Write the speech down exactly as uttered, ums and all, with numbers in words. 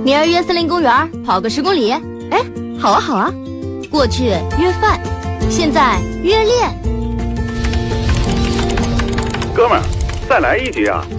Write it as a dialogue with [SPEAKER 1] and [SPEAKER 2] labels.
[SPEAKER 1] 明儿约森林公园跑个十公里。
[SPEAKER 2] 哎，好啊好啊。
[SPEAKER 1] 过去约饭，现在约练。
[SPEAKER 3] 哥们儿，再来一局啊！